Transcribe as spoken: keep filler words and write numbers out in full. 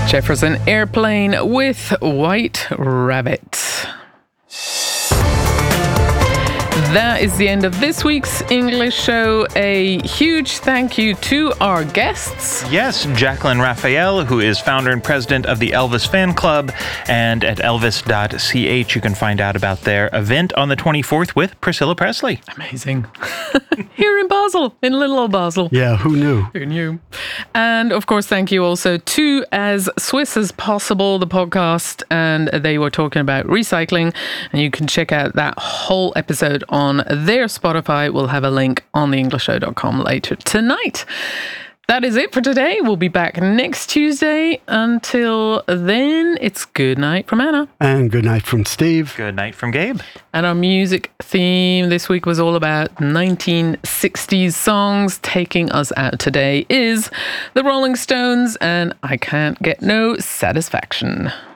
Jefferson Airplane with White Rabbit. That is the end of this week's English show. A huge thank you to our guests. Yes, Jacqueline Raphael, who is founder and president of the Elvis Fan Club, and at elvis dot c h you can find out about their event on the twenty-fourth with Priscilla Presley. Amazing. Here in Basel, in little old Basel. Yeah, who knew? Who knew? And of course, thank you also to As Swiss as Possible, the podcast, and they were talking about recycling, and you can check out that whole episode on their Spotify. We'll have a link on the english show dot com later tonight. That is it for today. We'll be back next Tuesday. Until then, it's good night from Anna. And good night from Steve. Good night from Gabe. And our music theme this week was all about nineteen sixties songs. Taking us out today is the Rolling Stones and I Can't Get No Satisfaction.